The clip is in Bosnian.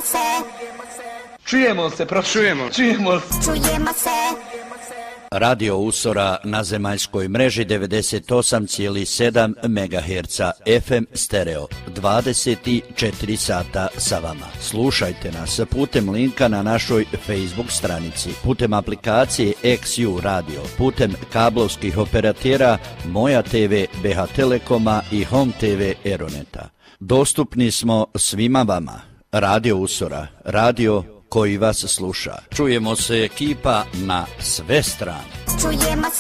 Čujemo se. Čujemo se. Radio Usora na zemaljskoj mreži 98,7 MHz FM stereo 24 sata sa vama. Slušajte nas putem linka na našoj Facebook stranici, putem aplikacije XU Radio, putem kablovskih operatera Moja TV, BH Telekoma i Home TV Eroneta. Dostupni smo svima vama. Radio Usora, radio koji vas sluša. Čujemo se ekipa na sve strane. Čujemo